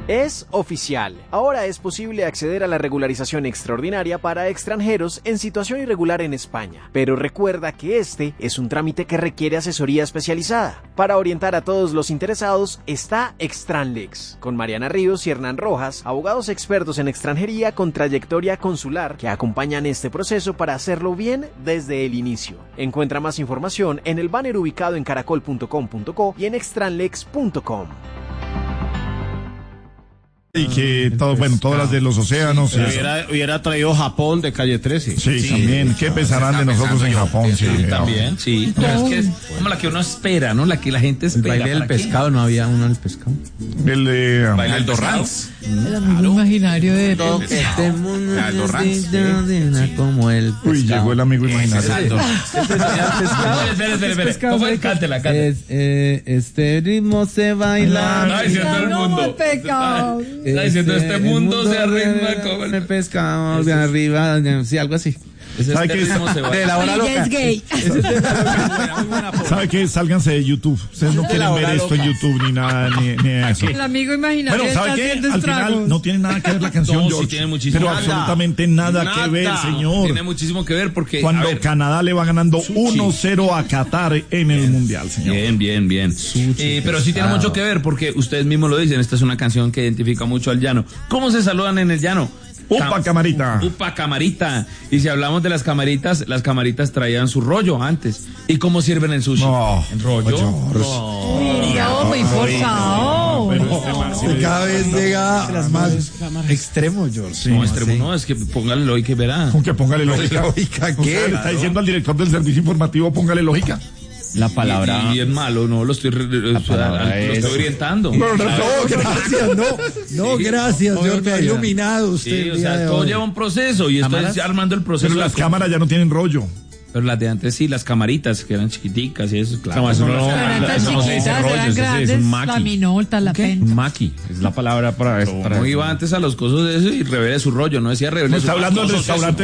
Es oficial. Ahora es posible acceder a la regularización extraordinaria para extranjeros en situación irregular en España. Pero recuerda que este es un trámite que requiere asesoría especializada. Para orientar a todos los interesados está Extranlex, con Mariana Ríos y Hernán Rojas, abogados expertos en extranjería con trayectoria consular que acompañan este proceso para hacerlo bien desde el inicio. Encuentra más información en el banner ubicado en caracol.com.co y en extranlex.com. Y que todas las de los océanos. Sí, hubiera traído Japón de Calle 13. Sí, también. ¿Qué pensarán de nosotros en Japón? Sí, también, sí. Pero es que es como la que uno espera, ¿no? La que la gente espera. El baile del pescado, ¿no había uno del pescado? El de... Baile del Dorrans. El amigo imaginario de... Este mundo como el pescado. Uy, llegó el amigo imaginario. Espera. ¿Cómo es? Cántela. Este ritmo se baila. Está diciendo el mundo. Está diciendo este mundo se arritma como el pescado de arriba, sí, algo así. ¿Sabe qué? De la hora loca. Es gay. ¿Sabe qué? Sálganse de YouTube. Ustedes no quieren ver esto en YouTube ni nada, ni eso. El amigo imaginario Bueno, ¿sabe está qué? haciendo Al estragos. final no tiene nada que ver la canción, No, George. sí tiene muchísimo. Pero absolutamente nada que ver, señor. Tiene muchísimo que ver porque... Cuando Canadá le va ganando 1-0 a Qatar en el Mundial, señor. Bien. Pero sí tiene mucho que ver porque ustedes mismos lo dicen, esta es una canción que identifica mucho al llano. ¿Cómo se saludan en el llano? Upa camarita. Upa camarita. Y si hablamos de las camaritas traían su rollo antes. ¿Y cómo sirven el sushi? No, ¿En rollo? No, muy forzado. Cada vez llega más extremo, George. No, extremo no, es que póngale lógica y verá. Con que póngale lógica. ¿Lógica qué? Usted le está diciendo al director del servicio informativo, póngale lógica. La palabra. Y es malo, no, lo estoy orientando. No, gracias, no, gracias, George, me ha iluminado usted. Sí, o sea, todo lleva un proceso y estoy armando el proceso. Pero las cámaras ya no tienen rollo. Pero las de antes sí, las camaritas que eran chiquiticas y eso, claro. Eso no se dice rollo, eso es un maqui. La minolta, la penta. Un maqui, es la palabra para eso. No iba antes a los cosos de eso y revele su rollo, no decía revele No su está hablando del restaurante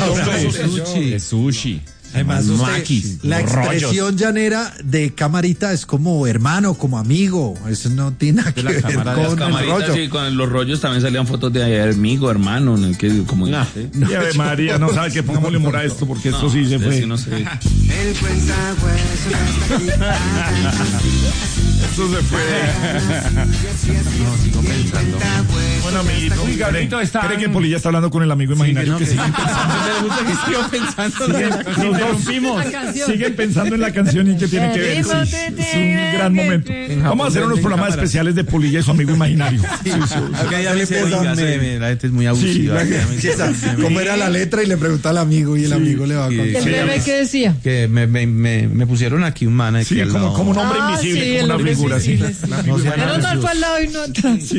de sushi. Además, la expresión llanera de camarita es como hermano, como amigo. Eso no tiene nada que ver con el rollo. Sí, con los rollos también salían fotos de amigo, hermano, como Y Ave María, no sabe que pongámosle mora a esto porque esto sí se fue. No sé. Esto se fue. Sigo pensando. Bueno, amiguito, ¿cree que Polilla está hablando con el amigo imaginario que siguen pensando? Siguen pensando en la canción y que tiene que ver. Es un gran momento. Vamos a hacer unos programas especiales de Polilla y su amigo imaginario. La gente es muy abusiva. ¿Cómo era la letra? Y le pregunta al amigo y el amigo le va a contar. ¿El bebé qué decía? Que me pusieron aquí un man aquí al lado. Como un hombre invisible, como una figura así. Pero no fue al lado y no atrás.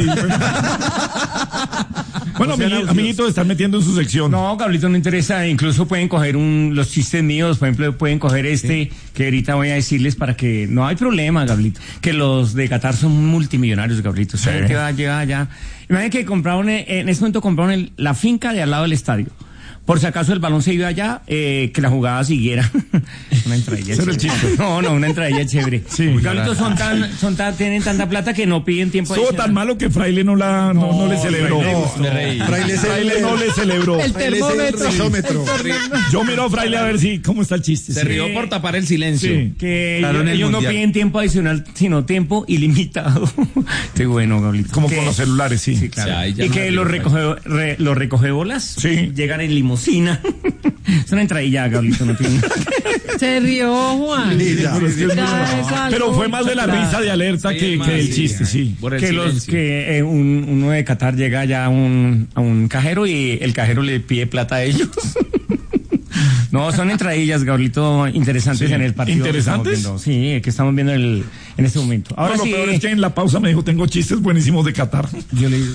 Bueno, amiguitos, están metiendo en su sección. No, Gablito, no interesa. Incluso pueden coger los chistes míos, por ejemplo, pueden coger que ahorita voy a decirles para que no hay problema, Gablito. Que los de Qatar son multimillonarios, Gablito. Sí. Que va a llegar allá. Imagínate que compraron, en ese momento compraron la finca de al lado del estadio. Por si acaso el balón se iba allá, que la jugada siguiera. Una entradilla chévere. No, una entradilla chévere. Sí. Gablito tienen tanta plata que no piden tiempo. Estuvo tan malo que Fraile no le celebró. Fraile no le celebró. El termómetro. Yo miro a Fraile a ver cómo está el chiste. Se rió por tapar el silencio. Sí. Que ellos no piden tiempo adicional, sino tiempo ilimitado. Qué bueno, Gablito. Como con los celulares, sí. Sí, claro. Sí, y que los recogebolas llegan en limusina. Es una entradilla, Gablito, no tiene. Se rió, Juan. Pero fue más de la risa de alerta que el chiste, sí. Que uno de Qatar llega ya a un cajero y el cajero le pide plata a ellos. No, son entradillas, Gablito, interesantes en el partido. ¿Interesantes? Que estamos viendo en este momento. Ahora lo sí. peor es que en la pausa me dijo, tengo chistes buenísimos de Qatar. Yo le digo.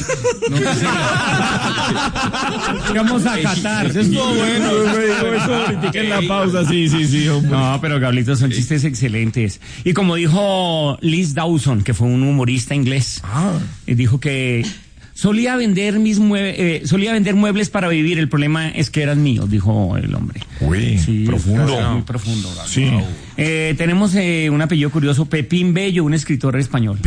Vamos a Qatar. Eso es todo bueno. Eso ahorita en la pausa, sí, hombre. No, pero Gablito, son chistes excelentes. Y como dijo Liz Dawson, que fue un humorista inglés, dijo que solía vender muebles para vivir, el problema es que eran míos, dijo el hombre. Uy, sí, profundo. Muy profundo. Sí. Tenemos un apellido curioso, Pepín Bello, un escritor español.